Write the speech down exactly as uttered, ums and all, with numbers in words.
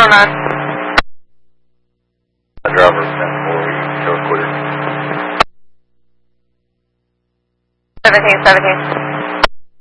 oh nine. Driver, ten four, show clear. seventeen, seventeen.